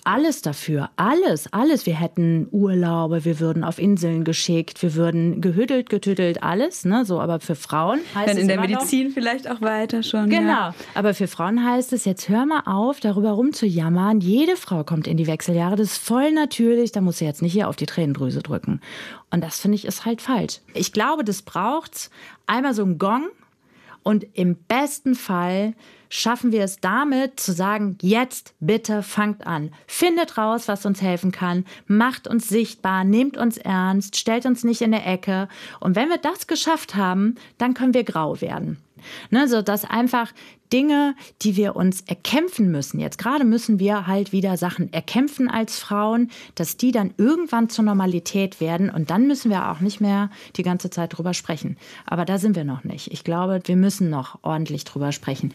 alles dafür. Alles. Wir hätten Urlaube, wir würden auf Inseln geschickt, wir würden gehüttelt, getüttelt, alles. Ne? So, aber für Frauen heißt Dann es in der immer Medizin noch, vielleicht auch weiter schon. Genau. Ja. Aber für Frauen heißt es, jetzt hör mal auf, darüber rumzujammern. Jede Frau kommt in die Wechseljahre. Das ist voll natürlich. Da muss sie jetzt nicht hier auf die Tränendrüse drücken. Und das finde ich ist halt falsch. Ich glaube, das braucht einmal so einen Gong. Und im besten Fall schaffen wir es damit zu sagen, jetzt bitte fangt an. Findet raus, was uns helfen kann. Macht uns sichtbar, nehmt uns ernst, stellt uns nicht in der Ecke. Und wenn wir das geschafft haben, dann können wir grau werden. Ne, so dass einfach Dinge, die wir uns erkämpfen müssen, jetzt gerade müssen wir halt wieder Sachen erkämpfen als Frauen, dass die dann irgendwann zur Normalität werden und dann müssen wir auch nicht mehr die ganze Zeit drüber sprechen. Aber da sind wir noch nicht. Ich glaube, wir müssen noch ordentlich drüber sprechen.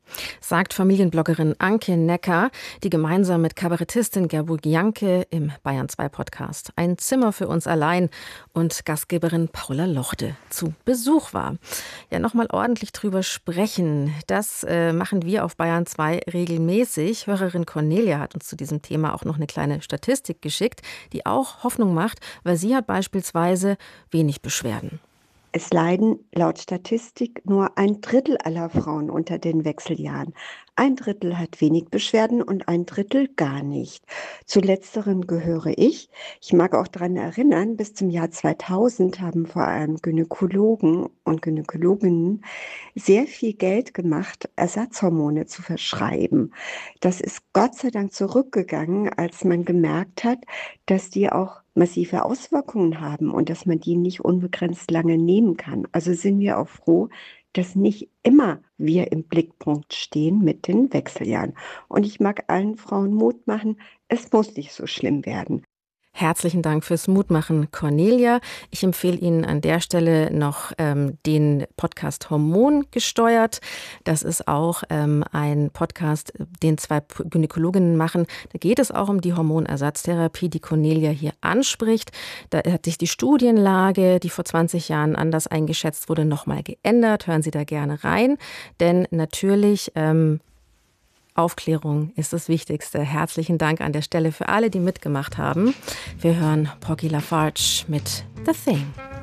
Sagt Familienbloggerin Anke Necker, die gemeinsam mit Kabarettistin Gerburg Janke im Bayern 2 Podcast Ein Zimmer für uns allein und Gastgeberin Paula Lochte zu Besuch war. Ja, nochmal ordentlich drüber sprechen, das machen wir auf Bayern 2 regelmäßig. Hörerin Cornelia hat uns zu diesem Thema auch noch eine kleine Statistik geschickt, die auch Hoffnung macht, weil sie hat beispielsweise wenig Beschwerden. Es leiden laut Statistik nur 1/3 aller Frauen unter den Wechseljahren. 1/3 hat wenig Beschwerden und 1/3 gar nicht. Zu letzteren gehöre ich. Ich mag auch daran erinnern, bis zum Jahr 2000 haben vor allem Gynäkologen und Gynäkologinnen sehr viel Geld gemacht, Ersatzhormone zu verschreiben. Das ist Gott sei Dank zurückgegangen, als man gemerkt hat, dass die auch massive Auswirkungen haben und dass man die nicht unbegrenzt lange nehmen kann. Also sind wir auch froh, dass nicht immer wir im Blickpunkt stehen mit den Wechseljahren. Und ich mag allen Frauen Mut machen, es muss nicht so schlimm werden. Herzlichen Dank fürs Mutmachen, Cornelia. Ich empfehle Ihnen an der Stelle noch den Podcast Hormon gesteuert. Das ist auch ein Podcast, den 2 Gynäkologinnen machen. Da geht es auch um die Hormonersatztherapie, die Cornelia hier anspricht. Da hat sich die Studienlage, die vor 20 Jahren anders eingeschätzt wurde, nochmal geändert. Hören Sie da gerne rein, denn natürlich Aufklärung ist das Wichtigste. Herzlichen Dank an der Stelle für alle, die mitgemacht haben. Wir hören Porgy LaFarge mit The Thing.